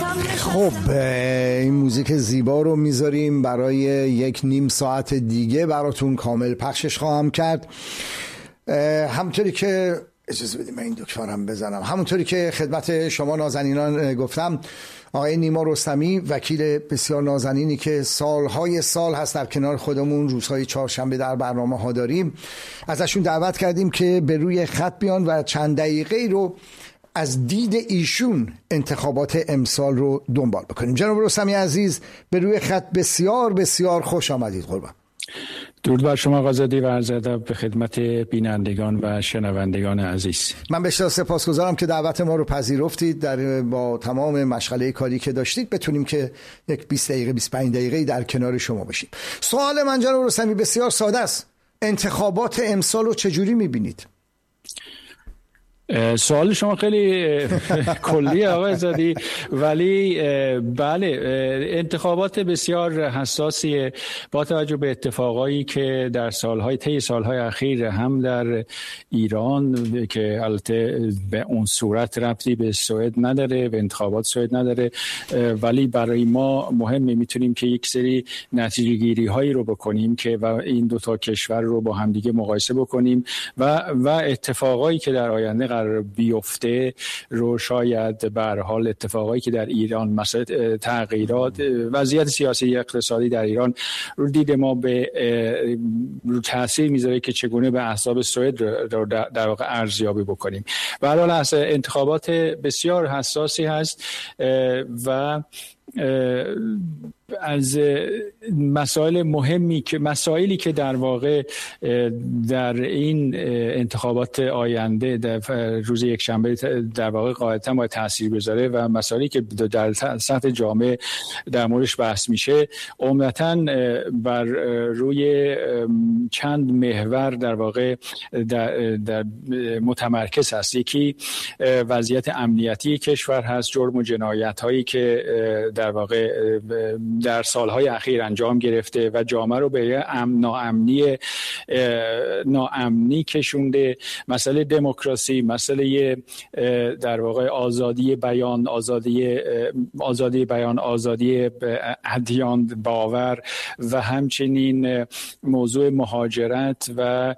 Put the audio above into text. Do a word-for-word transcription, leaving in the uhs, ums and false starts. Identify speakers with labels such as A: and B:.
A: خب این موزیک زیبا رو میذاریم برای یک نیم ساعت دیگه براتون کامل پخشش خواهم کرد. همونطوری که اجازه بدید من این دکترم بزنم، همونطوری که خدمت شما نازنینان گفتم، آقای نیما رستمی وکیل بسیار نازنینی که سالهای سال هست در کنار خودمون روزهای چهارشنبه در برنامه ها داریم، ازشون دعوت کردیم که به روی خط بیان و چند دقیقه رو از دید ایشون انتخابات امسال رو دنبال بکنیم. جناب رستمی عزیز به روی خط بسیار بسیار خوش آمدید. قربان.
B: درود بر شما آقازاده و عرض ادب به خدمت بینندگان و شنوندگان عزیز.
A: من بسیار سپاسگزارم که دعوت ما رو پذیرفتید. در با تمام مشغله کاری که داشتید بتونیم که یک بیست دقیقه بیست و پنج دقیقه در کنار شما باشیم. سوال من جناب رستمی بسیار ساده است. انتخابات امسال رو چجوری می‌بینید؟
B: سوال شما خیلی کلیه آقای زادی، ولی بله انتخابات بسیار حساسیه با توجه به اتفاقایی که در سالهای طی سالهای اخیر هم در ایران که البته به اون صورت ربطی به سوئد نداره، به انتخابات سوئد نداره، ولی برای ما مهمه میتونیم که یک سری نتیجه گیری هایی رو بکنیم که و این دو تا کشور رو با همدیگه مقایسه بکنیم و و اتفاقایی که در آینده بیفته رو شاید به هر حال اتفاقایی که در ایران مثلا تغییرات وضعیت سیاسی اقتصادی در ایران رو دید ما به رو تاثیر میذاره که چگونه به احزاب سوئد رو در واقع ارزیابی بکنیم. به هر حال انتخابات بسیار حساسی هست و از مسائل مهمی که مسائلی که در واقع در این انتخابات آینده در روز یک شنبه در واقع قاعدتا باید تاثیر بذاره و مسائلی که در سطح جامعه در موردش بحث میشه عمدتاً بر روی چند محور در واقع در, در متمرکز هست. یکی وضعیت امنیتی کشور هست، جرم و جنایت هایی که در واقع در سالهای اخیر انجام گرفته و جامعه رو به امن ناامنی ناامنی کشونده. مسئله دموکراسی، مسئله در واقع آزادی بیان، آزادی آزادی بیان، آزادی ادیان باور و همچنین موضوع مهاجرت و